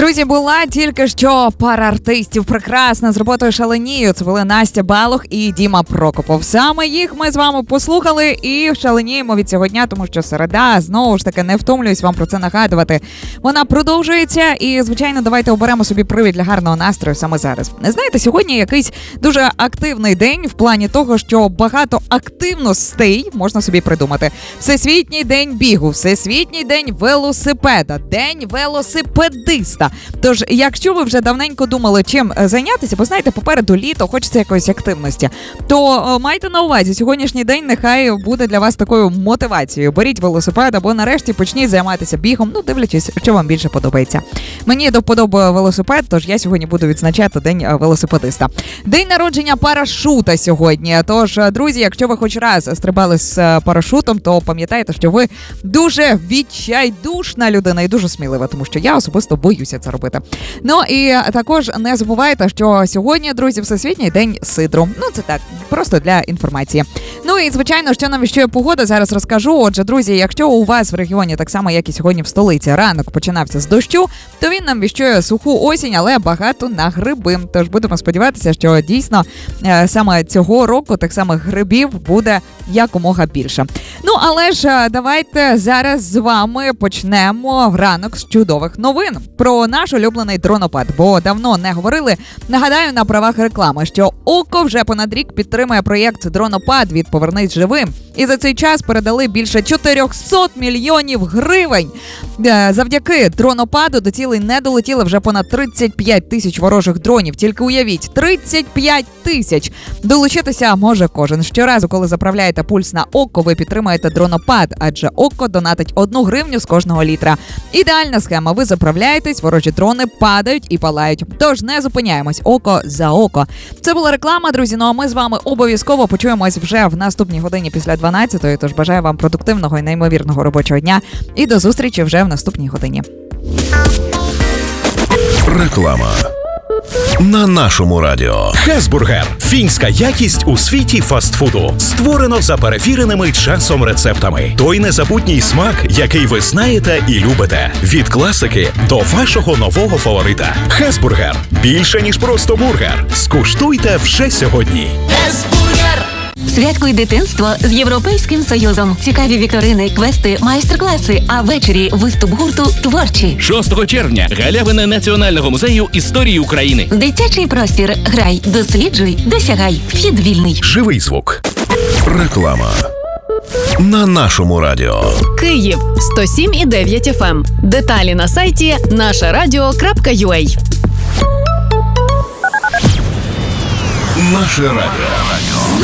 Друзі, була тільки що пара артистів прекрасна з роботою «Шаленію». Це були Настя Балух і Діма Прокопов. Саме їх ми з вами послухали і шаленіємо від цього дня, тому що середа, знову ж таки, не втомлююсь вам про це нагадувати. Вона продовжується і, звичайно, давайте оберемо собі привід для гарного настрою саме зараз. Знаєте, сьогодні якийсь дуже активний день в плані того, що багато активностей можна собі придумати. Всесвітній день бігу, Всесвітній день велосипеда, День велосипедиста. Тож, якщо ви вже давненько думали, чим зайнятися, бо знаєте, попереду літо, хочеться якоїсь активності, то майте на увазі, сьогоднішній день нехай буде для вас такою мотивацією. Беріть велосипед або нарешті почніть займатися бігом, дивлячись, що вам більше подобається. Мені до вподоби велосипед, тож я сьогодні буду відзначати День велосипедиста. День народження парашута сьогодні. Тож, друзі, якщо ви хоч раз стрибали з парашутом, то пам'ятайте, що ви дуже відчайдушна людина і дуже смілива, тому що я особисто боюся це робити. І також не забувайте, що сьогодні, друзі, Всесвітній день сидру. Це так, просто для інформації. І, звичайно, що нам віщує погода, зараз розкажу. Отже, друзі, якщо у вас в регіоні, так само, як і сьогодні в столиці, ранок починався з дощу, то він нам віщує суху осінь, але багато на гриби. Тож будемо сподіватися, що дійсно саме цього року тих самих грибів буде якомога більше. Але ж давайте зараз з вами почнемо ранок з чудових новин про наш улюблений дронопад, бо давно не говорили. Нагадаю на правах реклами, що ОКО вже понад рік підтримує проєкт «Дронопад» від «Повернись живим». І за цей час передали більше 400 мільйонів гривень. Завдяки дронопаду до цілей не долетіли вже понад 35 тисяч ворожих дронів. Тільки уявіть, 35 тисяч! Долучитися може кожен. Щоразу, коли заправляєте пульс на ОКО, ви підтримуєте дронопад, адже ОКО донатить 1 гривню з кожного літра. Ідеальна схема. Ви заправляєтесь, ворожі дрони падають і палають. Тож не зупиняємось. ОКО за ОКО. Це була реклама, друзі. А ми з вами обов'язково почуємось вже в наступній годині після 12-ї. Тож бажаю вам продуктивного і неймовірного робочого дня. І до зустрічі вже в наступній годині. Реклама на нашому радіо. Хесбургер – фінська якість у світі фастфуду. Створено за перевіреними часом рецептами. Той незабутній смак, який ви знаєте і любите. Від класики до вашого нового фаворита. Хесбургер – більше, ніж просто бургер. Скуштуйте вже сьогодні. Хесбургер! Святкуй дитинство з Європейським Союзом. Цікаві вікторини, квести, майстер-класи, а ввечері виступ гурту «Творчі». 6 червня – галявина Національного музею історії України. Дитячий простір. Грай, досліджуй, досягай. Вхід вільний. Живий звук. Реклама на нашому радіо. Київ 107,9 FM. Деталі на сайті нашарадіо.ua. Наше радіо.